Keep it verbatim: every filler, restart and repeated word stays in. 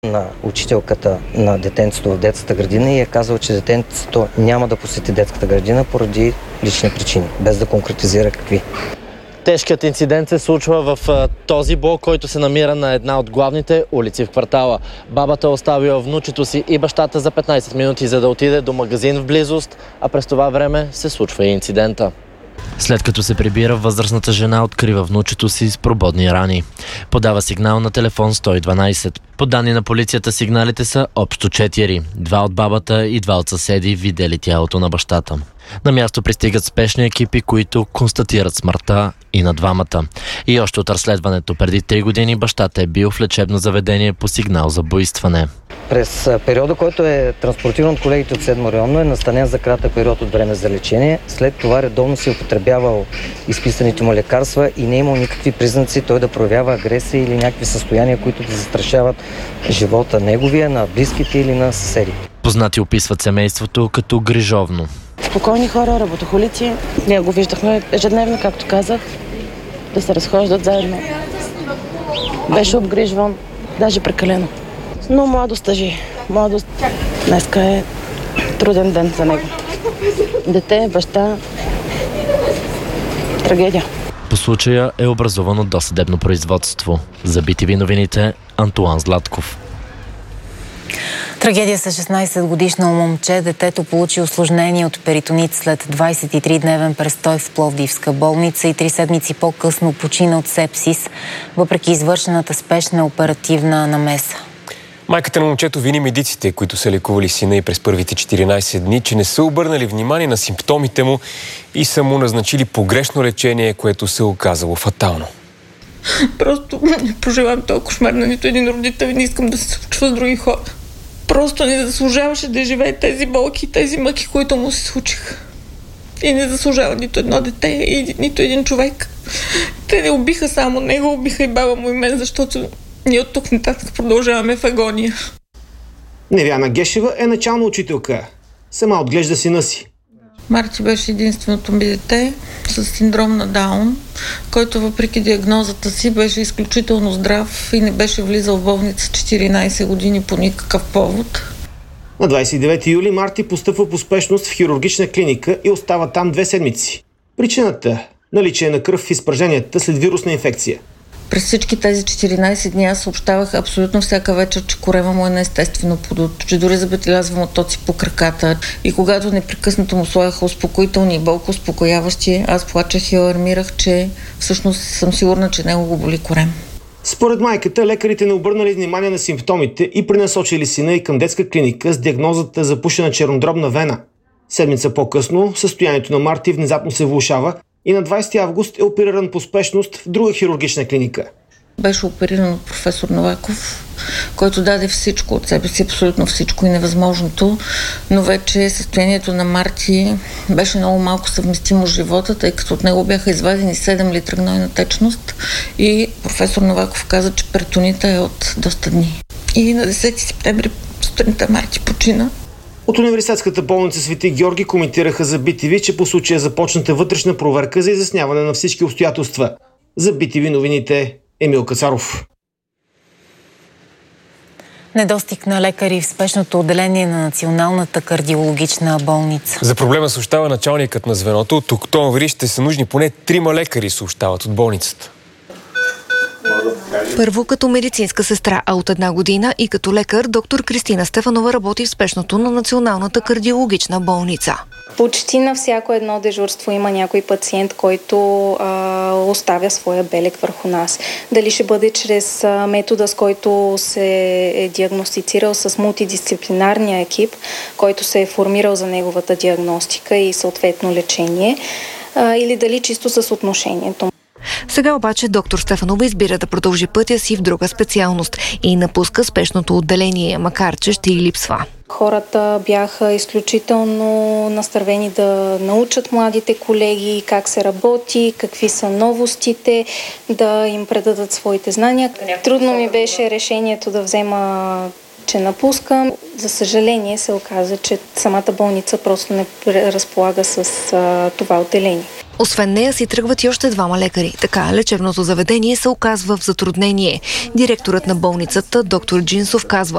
на учителката на детенцето в детската градина и е казал, че детенцето няма да посети детската градина поради лични причини, без да конкретизира какви. Тежкият инцидент се случва в а, този блок, който се намира на една от главните улици в квартала. Бабата е оставила внучето си и бащата за петнайсет минути, за да отиде до магазин в близост, а през това време се случва и инцидента. След като се прибира, възрастната жена открива внучето си с прободни рани. Подава сигнал на телефон сто и дванайсет. По данни на полицията сигналите са общо четири. Два от бабата и два от съседи видели тялото на бащата. На място пристигат спешни екипи, които констатират смъртта и на двамата. И още от разследването преди три години бащата е бил в лечебно заведение по сигнал за буйстване. През периода, който е транспортиран от колегите от седмо районно, е настанен за кратък период от време за лечение. След това редовно си употребявал изписаните му лекарства и не е имал никакви признаци той да проявява агресия или някакви състояния, които да застрашават живота неговия, на близките или на съседи. Познати описват семейството като грижовно. Спокойни хора, работохолици. Ние го виждахме ежедневно, както казах, да се разхождат заедно. Беше обгрижван, даже прекалено. Но младост тъжи. Младост. Днеска е труден ден за него. Дете, баща, трагедия. По случая е образовано досъдебно производство. За би ти ви новините, Антуан Златков. Трагедия с шестнайсетгодишно момче. Детето получи усложнение от перитонит след двайсет и три дневен престой в Пловдивска болница и три седмици по-късно почина от сепсис, въпреки извършената спешна оперативна намеса. Майката на момчето вини медиците, които са лекували сина и през първите четиринайсет дни, че не са обърнали внимание на симптомите му и са му назначили погрешно лечение, което се оказало фатално. Просто не пожелавам този кошмар на нито един родител и не искам да се случва с други хора. Просто не заслужаваше да живее тези болки, тези мъки, които му се случиха. И не заслужава нито едно дете и нито един човек. Те не убиха само него, убиха и баба му и мен, защото ние от тук нататък продължаваме в агония. Невяна Гешева е начална учителка. Сама отглежда сина си. Марти беше единственото ми дете с синдром на Даун, който въпреки диагнозата си беше изключително здрав и не беше влизал в болница четиринайсет години по никакъв повод. На двайсет и девети юли Марти постъпва по спешност в хирургична клиника и остава там две седмици. Причината – наличие на кръв в изпраженията след вирусна инфекция. През всички тези четиринайсет дни аз съобщавах абсолютно всяка вечер, че корема му е неестествено подут, че дори забелязвам оттоци по краката. И когато непрекъснато му слагаха успокоителни и болко успокояващи, аз плачех и алармирах, че всъщност съм сигурна, че него го боли корем. Според майката, лекарите не обърнали внимание на симптомите и пренасочили сина и към детска клиника с диагнозата запушена чернодробна вена. Седмица по-късно състоянието на Марти внезапно се влошава и на двайсети август е опериран по спешност в друга хирургична клиника. Беше опериран от професор Новаков, който даде всичко от себе си, абсолютно всичко и невъзможното, но вече състоянието на Марти беше много малко съвместимо с живота, тъй като от него бяха извадени седем литра гнойна течност и професор Новаков каза, че перитонита е от доста дни. И на десети септември сутринта Марти почина. От университетската болница Свети Георги коментираха за би ти ви, че по случая започната вътрешна проверка за изясняване на всички обстоятелства. За би ти ви новините Емил Кацаров. Недостиг на лекари в спешното отделение на Националната кардиологична болница. За проблема съобщава началникът на звеното. От октомври ще са нужни поне трима лекари, съобщават от болницата. Първо като медицинска сестра, а от една година и като лекар доктор Кристина Стефанова работи в спешното на Националната кардиологична болница. Почти на всяко едно дежурство има някой пациент, който а, оставя своя белег върху нас. Дали ще бъде чрез а, метода, с който се е диагностицирал с мултидисциплинарния екип, който се е формирал за неговата диагностика и съответно лечение, а, или дали чисто с отношението. Сега обаче доктор Стефанова избира да продължи пътя си в друга специалност и напуска спешното отделение, макар че ще й липсва. Хората бяха изключително настървени да научат младите колеги как се работи, какви са новостите, да им предадат своите знания. Трудно ми беше решението да взема, че напускам. За съжаление се оказа, че самата болница просто не разполага с а, това отделение. Освен нея си тръгват и още двама лекари. Така лечебното заведение се оказва в затруднение. Директорът на болницата, доктор Джинсов, казва: